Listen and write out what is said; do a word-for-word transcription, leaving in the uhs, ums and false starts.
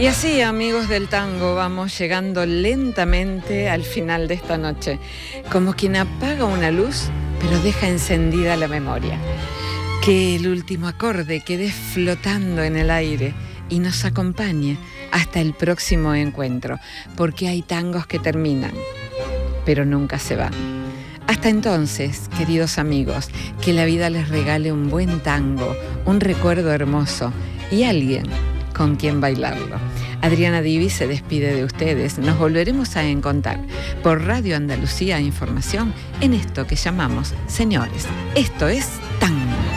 Y así, amigos del tango, vamos llegando lentamente al final de esta noche, como quien apaga una luz, pero deja encendida la memoria. Que el último acorde quede flotando en el aire y nos acompañe hasta el próximo encuentro, porque hay tangos que terminan, pero nunca se van. Hasta entonces, queridos amigos, que la vida les regale un buen tango, un recuerdo hermoso y alguien con quien bailarlo. Adriana Divi se despide de ustedes. Nos volveremos a encontrar por Radio Andalucía Información en esto que llamamos Señores. Esto es